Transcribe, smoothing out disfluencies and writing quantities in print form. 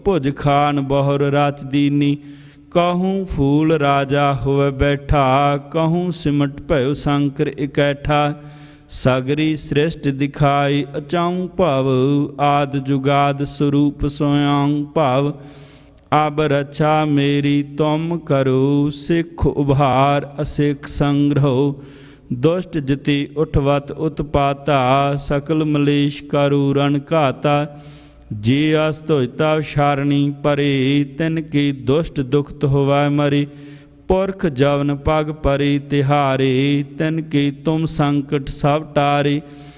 भुज खान बहुर राच दीनी। कहूँ फूल राजा हुए बैठा, कहूँ सिमट भयो शंकर इकैठा। सगरी सृष्टि दिखाई अचाऊँ भव, आद जुगाद स्वरूप स्वयं भव। अब रक्षा मेरी तुम करो, सिख उभार असिख संग्रहो। दुष्ट जिति उठवत उत्पाता, सकल मलेश करु रण घाता। जे अस्तुजता शारणी परे, तिनके दुष्ट दुखत होवै मरे। पुरख जवन पग परे तिहारे, तिनके तुम संकट सब टारे।